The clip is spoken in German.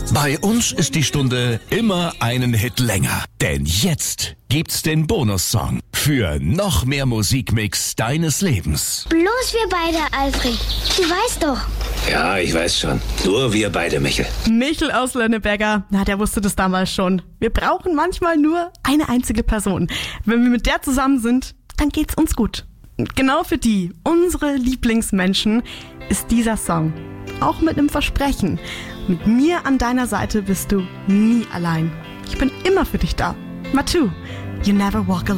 Bei uns ist die Stunde immer einen Hit länger. Denn jetzt gibt's den Bonussong für noch mehr Musikmix deines Lebens. Bloß wir beide, Alfred. Du weißt doch. Ja, ich weiß schon. Nur wir beide, Michel. Michel aus Lönneberger, der wusste das damals schon. Wir brauchen manchmal nur eine einzige Person. Wenn wir mit der zusammen sind, dann geht's uns gut. Und genau für die, unsere Lieblingsmenschen, ist dieser Song. Auch mit einem Versprechen. Mit mir an deiner Seite bist du nie allein. Ich bin immer für dich da. Matu, you never walk alone.